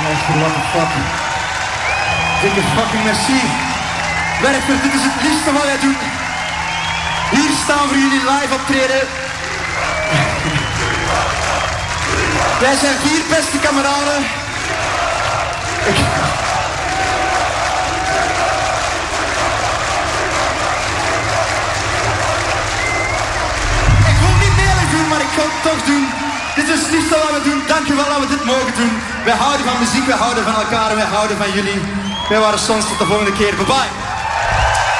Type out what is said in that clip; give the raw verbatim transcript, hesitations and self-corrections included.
Echt, what the fuck. Dikke fucking merci. Werker, dit is het liefste wat wij doen. Hier staan voor jullie live optreden. Wij zijn vier beste kameraden. Ik... ik wil niet eerlijk doen, maar ik ga het toch doen. Dit is het liefste wat we doen. Dankjewel dat we dit mogen doen. Wij houden van muziek, wij houden van elkaar en wij houden van jullie. Wij waren Sons, tot de volgende keer. Bye bye.